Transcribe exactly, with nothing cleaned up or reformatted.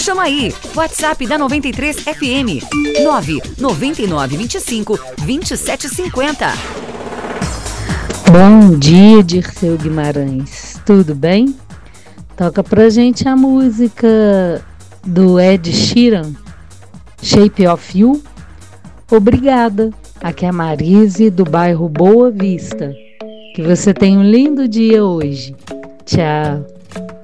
Chama aí, WhatsApp da noventa e três F M, nove nove nove vinte e cinco vinte e sete cinquenta. Bom dia, Dirceu Guimarães, tudo bem? Toca pra gente a música do Ed Sheeran, Shape of You. Obrigada. Aqui é a Marise do bairro Boa Vista. Que você tenha um lindo dia hoje. Tchau.